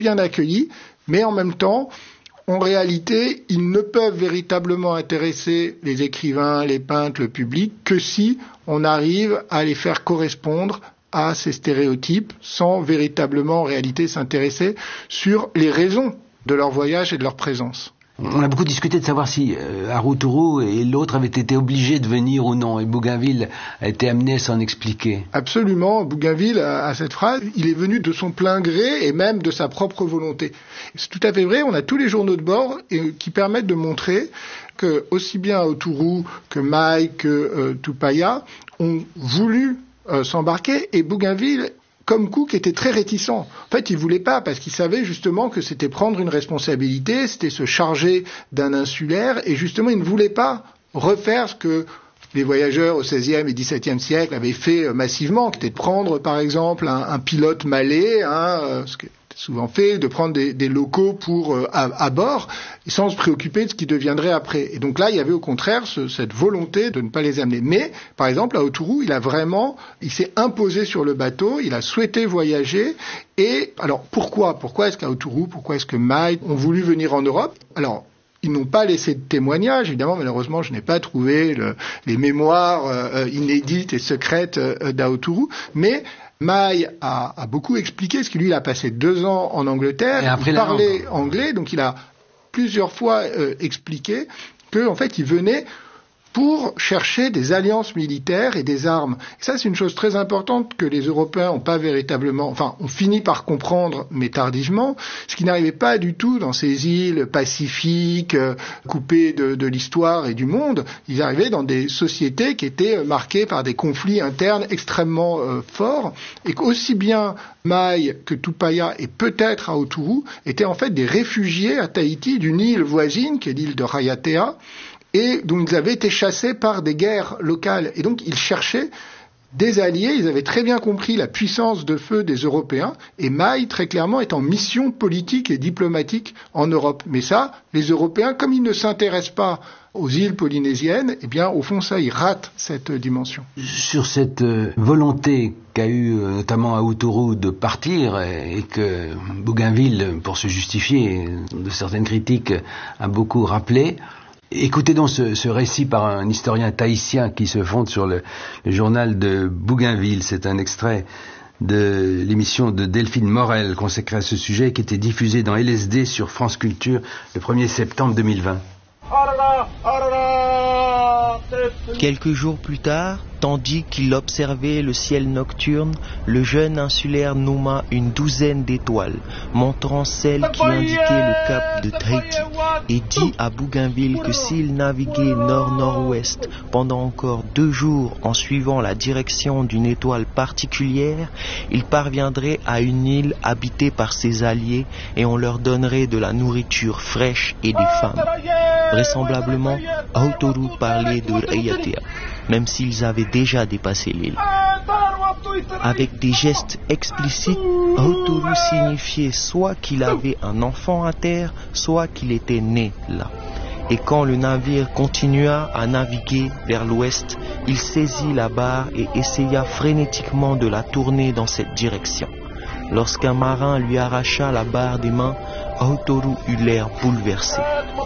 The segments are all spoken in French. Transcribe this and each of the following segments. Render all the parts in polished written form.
bien accueillis, mais en même temps, en réalité, ils ne peuvent véritablement intéresser les écrivains, les peintres, le public, que si on arrive à les faire correspondre à ces stéréotypes sans véritablement en réalité s'intéresser sur les raisons de leur voyage et de leur présence. On a beaucoup discuté de savoir si Aruturu et l'autre avaient été obligés de venir ou non, et Bougainville a été amené à s'en expliquer. Absolument, Bougainville a cette phrase, il est venu de son plein gré et même de sa propre volonté. C'est tout à fait vrai, on a tous les journaux de bord qui permettent de montrer que aussi bien Aruturu que Mai que Tupaia ont voulu s'embarquer, et Bougainville, comme Cook, était très réticent. En fait, il voulait pas, parce qu'il savait justement que c'était prendre une responsabilité, c'était se charger d'un insulaire, et justement, il ne voulait pas refaire ce que les voyageurs au XVIe et XVIIe siècle avaient fait massivement, qui était de prendre, par exemple, un pilote malais, ce qui est souvent fait, de prendre des locaux pour à bord, sans se préoccuper de ce qui deviendrait après. Et donc là, il y avait au contraire cette volonté de ne pas les amener. Mais, par exemple, à Aruturu, il s'est imposé sur le bateau, il a souhaité voyager. Et alors, pourquoi est-ce qu'Aruturu, pourquoi est-ce que Mai ont voulu venir en Europe? Alors, ils n'ont pas laissé de témoignages, évidemment, malheureusement, je n'ai pas trouvé les mémoires inédites et secrètes d'Aruturu, mais Mai a beaucoup expliqué, parce que lui, il a passé 2 ans en Angleterre, il parlait anglais, donc il a plusieurs fois expliqué qu'en fait, il venait pour chercher des alliances militaires et des armes. Et ça, c'est une chose très importante que les Européens n'ont pas véritablement, ont fini par comprendre, mais tardivement, ce qui n'arrivait pas du tout dans ces îles pacifiques, coupées de l'histoire et du monde. Ils arrivaient dans des sociétés qui étaient marquées par des conflits internes extrêmement forts, et qu'aussi bien Mai que Tupaia et peut-être Aruturu étaient en fait des réfugiés à Tahiti d'une île voisine, qui est l'île de Raiatea, et dont ils avaient été chassés par des guerres locales. Et donc, ils cherchaient des alliés, ils avaient très bien compris la puissance de feu des Européens, et Mai, très clairement, est en mission politique et diplomatique en Europe. Mais ça, les Européens, comme ils ne s'intéressent pas aux îles polynésiennes, eh bien, au fond, ça, ils ratent cette dimension. Sur cette volonté qu'a eu notamment Aruturu de partir, et que Bougainville, pour se justifier de certaines critiques, a beaucoup rappelé. Écoutez donc ce récit par un historien tahitien qui se fonde sur le journal de Bougainville. C'est un extrait de l'émission de Delphine Morel consacrée à ce sujet, qui était diffusée dans LSD sur France Culture le 1er septembre 2020. Quelques jours plus tard, tandis qu'il observait le ciel nocturne, le jeune insulaire nomma une 12aine d'étoiles, montrant celle qui indiquait le cap de Tahiti, et dit à Bougainville que s'il naviguait nord-nord-ouest pendant encore 2 jours en suivant la direction d'une étoile particulière, il parviendrait à une île habitée par ses alliés, et on leur donnerait de la nourriture fraîche et des femmes. Vraisemblablement, Aruturu parlait de Raiatea, même s'ils avaient déjà dépassé l'île. Avec des gestes explicites, Aruturu signifiait soit qu'il avait un enfant à terre, soit qu'il était né là. Et quand le navire continua à naviguer vers l'ouest, il saisit la barre et essaya frénétiquement de la tourner dans cette direction. Lorsqu'un marin lui arracha la barre des mains, Aruturu eut l'air bouleversé.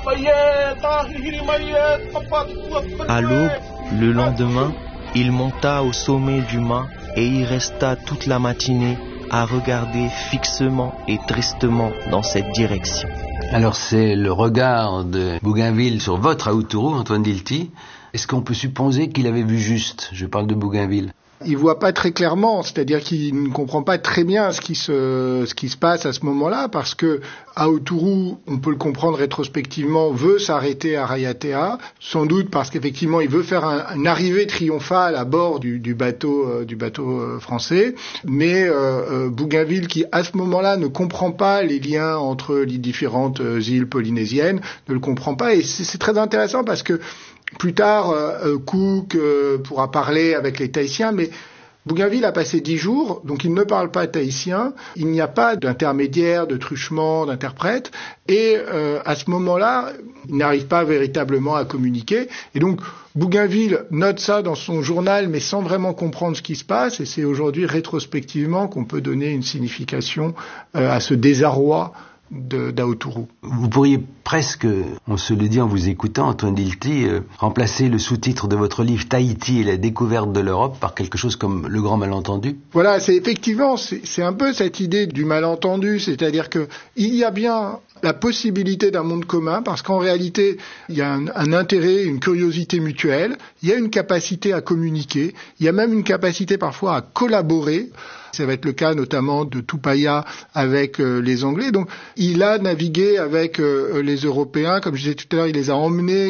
À l'aube, le lendemain, il monta au sommet du mât et y resta toute la matinée à regarder fixement et tristement dans cette direction. Alors c'est le regard de Bougainville sur votre Aruturu, Antoine Dilty. Est-ce qu'on peut supposer qu'il avait vu juste? Je parle de Bougainville. Il voit pas très clairement, c'est-à-dire qu'il ne comprend pas très bien ce qui se passe à ce moment-là, parce que Aruturu, on peut le comprendre rétrospectivement, veut s'arrêter à Raiatea, sans doute parce qu'effectivement il veut faire une arrivée triomphale à bord du bateau français, mais Bougainville, qui à ce moment-là ne comprend pas les liens entre les différentes îles polynésiennes, ne le comprend pas, et c'est très intéressant parce que plus tard, Cook pourra parler avec les Tahitiens, mais Bougainville a passé 10 jours, donc il ne parle pas tahitien, il n'y a pas d'intermédiaire, de truchement, d'interprète, et à ce moment-là, il n'arrive pas véritablement à communiquer, et donc Bougainville note ça dans son journal, mais sans vraiment comprendre ce qui se passe, et c'est aujourd'hui rétrospectivement qu'on peut donner une signification à ce désarroi d'Aotourou. Vous pourriez presque, on se le dit en vous écoutant, Antoine Dilthey, remplacer le sous-titre de votre livre Tahiti et la découverte de l'Europe par quelque chose comme Le Grand Malentendu. Voilà, c'est un peu cette idée du malentendu, c'est-à-dire que il y a bien la possibilité d'un monde commun, parce qu'en réalité, il y a un intérêt, une curiosité mutuelle, il y a une capacité à communiquer, il y a même une capacité parfois à collaborer. Ça va être le cas notamment de Tupaia avec les Anglais. Donc, il a navigué avec les Européens, comme je disais tout à l'heure, il les a emmenés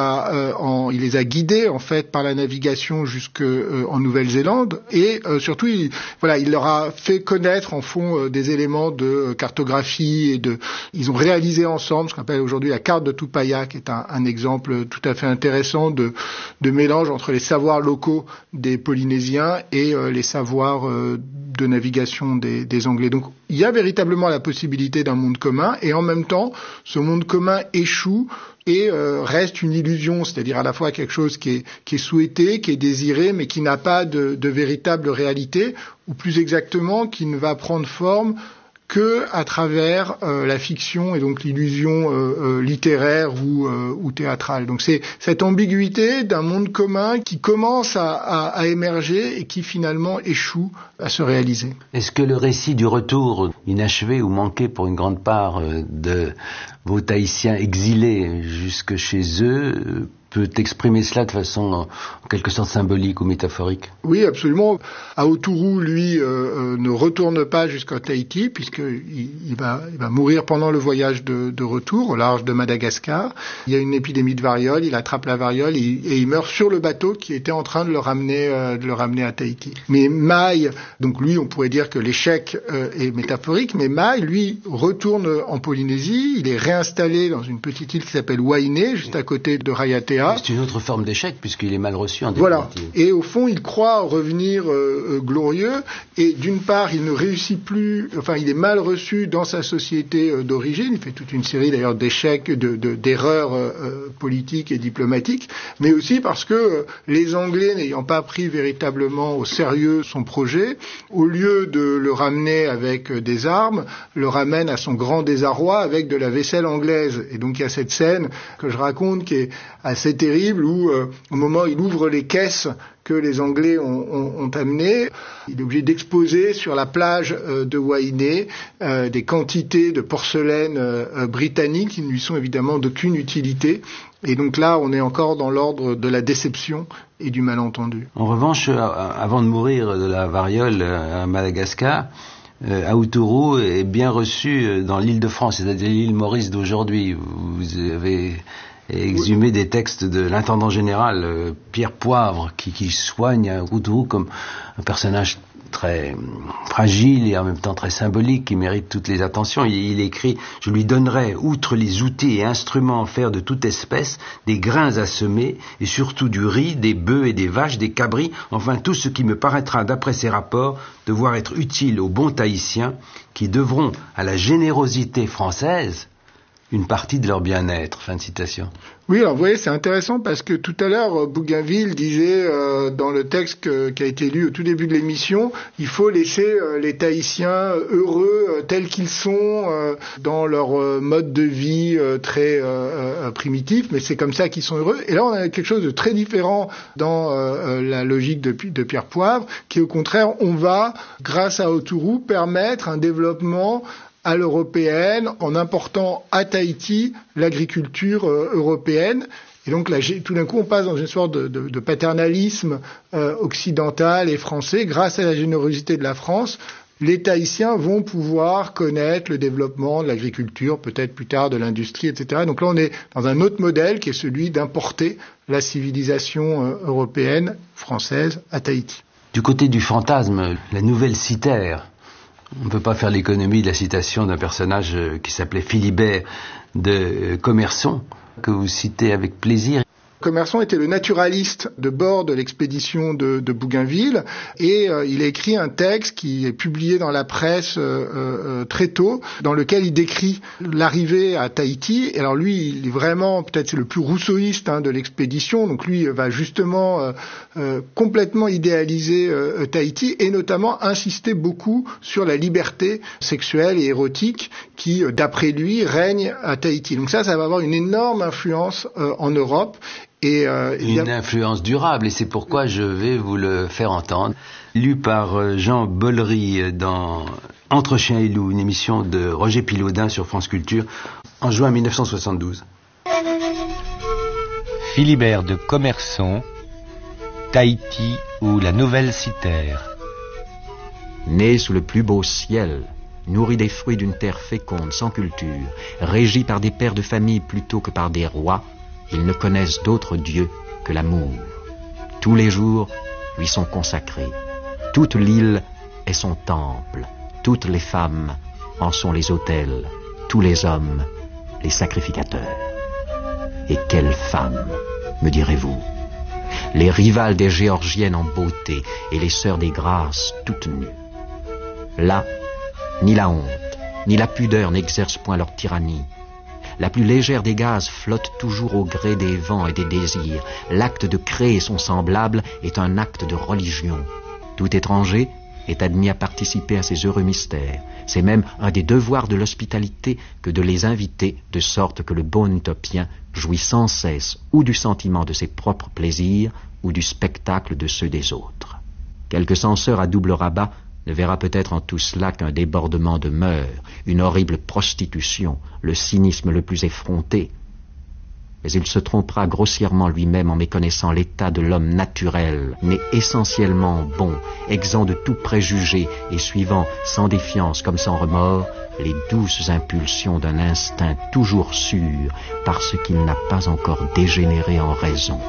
il les a guidés en fait par la navigation jusqu'en Nouvelle-Zélande, et surtout, il leur a fait connaître en fond des éléments de cartographie ils ont réalisé ensemble ce qu'on appelle aujourd'hui la carte de Tupaia, qui est un exemple tout à fait intéressant de mélange entre les savoirs locaux des Polynésiens et les savoirs de navigation des Anglais. Donc, il y a véritablement la possibilité d'un monde commun, et en même temps, ce monde commun échoue et reste une illusion, c'est-à-dire à la fois quelque chose qui est souhaité, qui est désiré, mais qui n'a pas de véritable réalité, ou plus exactement, qui ne va prendre forme que à travers la fiction et donc l'illusion littéraire ou théâtrale. Donc c'est cette ambiguïté d'un monde commun qui commence à émerger et qui finalement échoue à se réaliser. Est-ce que le récit du retour inachevé ou manqué pour une grande part de vos Tahitiens exilés jusque chez eux peut exprimer cela de façon en quelque sorte symbolique ou métaphorique? Oui, absolument. Aotourou, lui, ne retourne pas jusqu'à Tahiti, puisqu'il va mourir pendant le voyage de retour au large de Madagascar. Il y a une épidémie de variole, il attrape la variole et il meurt sur le bateau qui était en train de le ramener à Tahiti. Mais Mai, donc lui, on pourrait dire que l'échec est métaphorique, mais Mai, lui, retourne en Polynésie, il est réinstallé dans une petite île qui s'appelle Wainé, juste à côté de Raiatea. C'est une autre forme d'échec puisqu'il est mal reçu en définitive. Voilà. Et au fond, il croit revenir glorieux. Et d'une part, il ne réussit plus. Enfin, il est mal reçu dans sa société d'origine. Il fait toute une série d'ailleurs d'échecs, d'erreurs politiques et diplomatiques. Mais aussi parce que les Anglais, n'ayant pas pris véritablement au sérieux son projet, au lieu de le ramener avec des armes, le ramène à son grand désarroi avec de la vaisselle anglaise. Et donc il y a cette scène que je raconte qui est assez terrible où au moment où il ouvre les caisses que les Anglais ont amenées, il est obligé d'exposer sur la plage de Wainé des quantités de porcelaine britannique qui ne lui sont évidemment d'aucune utilité. Et donc là, on est encore dans l'ordre de la déception et du malentendu. En revanche, avant de mourir de la variole à Madagascar, Aotourou est bien reçu dans l'île de France, c'est-à-dire l'île Maurice d'aujourd'hui. Vous avez exhumé des textes de l'intendant général Pierre Poivre qui soigne Aotourou comme un personnage très fragile et en même temps très symbolique qui mérite toutes les attentions. Il écrit « Je lui donnerai, outre les outils et instruments en fer de toute espèce, des grains à semer et surtout du riz, des bœufs et des vaches, des cabris, enfin tout ce qui me paraîtra d'après ses rapports devoir être utile aux bons Tahitiens qui devront à la générosité française une partie de leur bien-être ». Fin de citation. Oui, alors vous voyez, c'est intéressant parce que tout à l'heure, Bougainville disait dans le texte qui a été lu au tout début de l'émission, il faut laisser les Tahitiens heureux tels qu'ils sont dans leur mode de vie très primitif, mais c'est comme ça qu'ils sont heureux. Et là, on a quelque chose de très différent dans la logique de Pierre Poivre, qui au contraire, on va, grâce à Aotourou, permettre un développement à l'européenne en important à Tahiti l'agriculture européenne. Et donc là, tout d'un coup, on passe dans une sorte de paternalisme occidental et français. Grâce à la générosité de la France, les Tahitiens vont pouvoir connaître le développement de l'agriculture, peut-être plus tard de l'industrie, etc. Donc là, on est dans un autre modèle qui est celui d'importer la civilisation européenne, française, à Tahiti. Du côté du fantasme, la nouvelle cithère. On ne peut pas faire l'économie de la citation d'un personnage qui s'appelait Philibert de Commerson, que vous citez avec plaisir. Commerson était le naturaliste de bord de l'expédition de Bougainville et il a écrit un texte qui est publié dans la presse très tôt, dans lequel il décrit l'arrivée à Tahiti. Et alors lui, il est vraiment, peut-être c'est le plus rousseauiste de l'expédition, donc lui va justement complètement idéaliser Tahiti et notamment insister beaucoup sur la liberté sexuelle et érotique qui, d'après lui, règne à Tahiti. Donc ça va avoir une énorme influence en Europe. Et, une influence durable, et c'est pourquoi je vais vous le faire entendre, lu par Jean Bollery dans Entre chien et loup, une émission de Roger Pilaudin sur France Culture en juin 1972. Philibert de Commerson, Tahiti ou la Nouvelle Cithère. Né sous le plus beau ciel, nourri des fruits d'une terre féconde, sans culture, régi par des pères de famille plutôt que par des rois, ils ne connaissent d'autre Dieu que l'amour. Tous les jours lui sont consacrés. Toute l'île est son temple. Toutes les femmes en sont les autels. Tous les hommes, les sacrificateurs. Et quelles femmes, me direz-vous? Les rivales des Géorgiennes en beauté et les sœurs des Grâces toutes nues. Là, ni la honte, ni la pudeur n'exercent point leur tyrannie. La plus légère des gazes flotte toujours au gré des vents et des désirs. L'acte de créer son semblable est un acte de religion. Tout étranger est admis à participer à ces heureux mystères. C'est même un des devoirs de l'hospitalité que de les inviter, de sorte que le bon utopien jouit sans cesse ou du sentiment de ses propres plaisirs ou du spectacle de ceux des autres. Quelque censeur à double rabat ne verra peut-être en tout cela qu'un débordement de mœurs, une horrible prostitution, le cynisme le plus effronté. Mais il se trompera grossièrement lui-même en méconnaissant l'état de l'homme naturel, né essentiellement bon, exempt de tout préjugé et suivant sans défiance comme sans remords les douces impulsions d'un instinct toujours sûr parce qu'il n'a pas encore dégénéré en raison.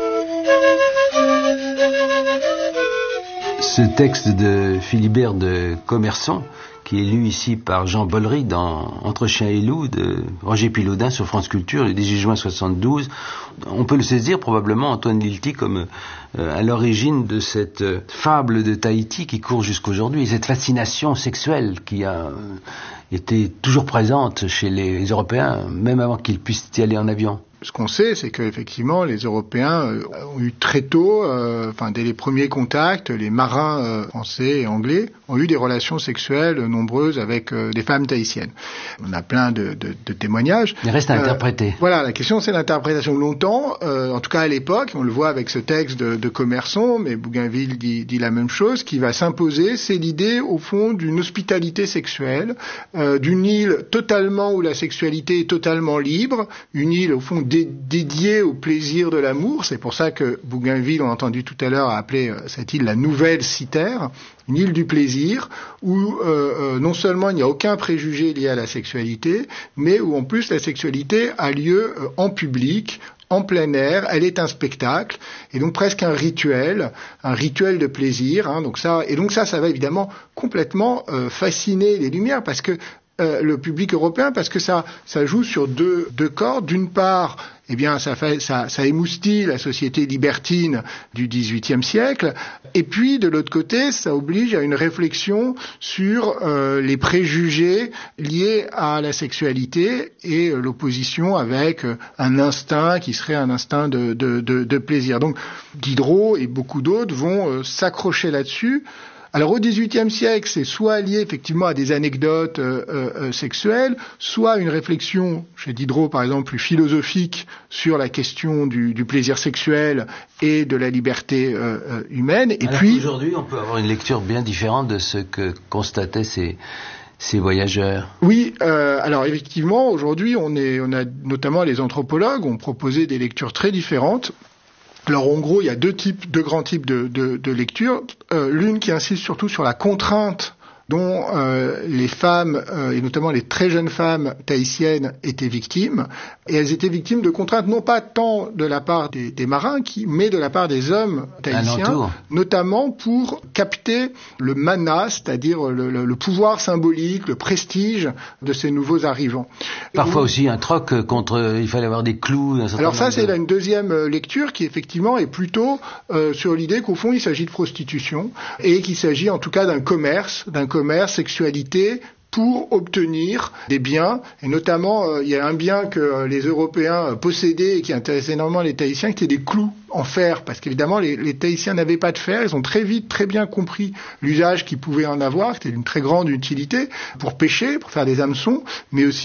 Ce texte de Philibert de Commerson, qui est lu ici par Jean Bollery dans Entre chien et loup de Roger Pilaudin sur France Culture le 18 juin 72, on peut le saisir probablement Antoine Lilti comme à l'origine de cette fable de Tahiti qui court jusqu'aujourd'hui, et cette fascination sexuelle qui a été toujours présente chez les Européens, même avant qu'ils puissent y aller en avion. Ce qu'on sait, c'est qu'effectivement, les Européens ont eu très tôt, dès les premiers contacts, les marins français et anglais ont eu des relations sexuelles nombreuses avec des femmes tahitiennes. On a plein de témoignages. Il reste à interpréter. Voilà, la question c'est l'interprétation. Longtemps, en tout cas à l'époque, on le voit avec ce texte de Commerson, mais Bougainville dit la même chose, qui va s'imposer, c'est l'idée au fond d'une hospitalité sexuelle, d'une île totalement où la sexualité est totalement libre, une île au fond dédié au plaisir de l'amour. C'est pour ça que Bougainville, on a entendu tout à l'heure, a appelé cette île la Nouvelle Cithère, une île du plaisir, où non seulement il n'y a aucun préjugé lié à la sexualité, mais où en plus la sexualité a lieu en public, en plein air, elle est un spectacle, et donc presque un rituel de plaisir. Donc ça va évidemment complètement fasciner les Lumières, parce que le public européen, parce que ça joue sur deux cordes. D'une part, ça émoustille la société libertine du XVIIIe siècle, et puis de l'autre côté, ça oblige à une réflexion sur les préjugés liés à la sexualité et l'opposition avec un instinct qui serait un instinct de plaisir. Donc Diderot et beaucoup d'autres vont s'accrocher là-dessus. Alors au XVIIIe siècle, c'est soit lié effectivement à des anecdotes sexuelles, soit une réflexion, chez Diderot par exemple, plus philosophique sur la question du plaisir sexuel et de la liberté humaine. Et alors puis aujourd'hui, on peut avoir une lecture bien différente de ce que constataient ces voyageurs. Oui, alors effectivement, aujourd'hui, on a notamment les anthropologues ont proposé des lectures très différentes. Alors en gros, il y a deux grands types de lectures. L'une qui insiste surtout sur la contrainte dont les femmes, et notamment les très jeunes femmes tahitiennes, étaient victimes. Et elles étaient victimes de contraintes non pas tant de la part des marins, mais de la part des hommes tahitiens, notamment pour capter le mana, c'est-à-dire le pouvoir symbolique, le prestige de ces nouveaux arrivants. Parfois aussi un troc contre, il fallait avoir des clous. Alors ça, c'est là une deuxième lecture qui effectivement est plutôt sur l'idée qu'au fond il s'agit de prostitution et qu'il s'agit en tout cas d'un commerce, sexualité, pour obtenir des biens, et notamment il y a un bien que les Européens possédaient et qui intéressait énormément les Tahitiens, qui étaient des clous en fer, parce qu'évidemment les Tahitiens n'avaient pas de fer, ils ont très vite, très bien compris l'usage qu'ils pouvaient en avoir, c'était d'une très grande utilité pour pêcher, pour faire des hameçons, mais aussi